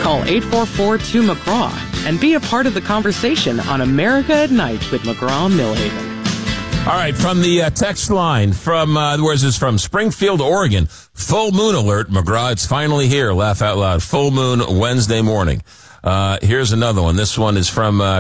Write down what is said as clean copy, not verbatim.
Call 844-2-McGraw and be a part of the conversation on America at Night with McGraw-Millhaven. All right, from the text line, from where's this from? Springfield, Oregon. Full moon alert, McGraw. It's finally here. Laugh out loud. Full moon Wednesday morning. Here's another one. This one is from